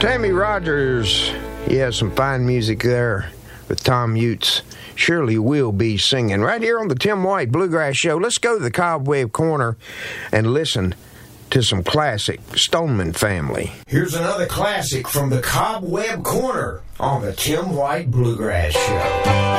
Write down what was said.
Sammy Rogers, he has some fine music there with Tom Utes. Surely we'll be singing right here on the Tim White Bluegrass Show. Let's go to the Cobweb Corner and listen to some classic Stoneman Family. Here's another classic from the Cobweb Corner on the Tim White Bluegrass Show.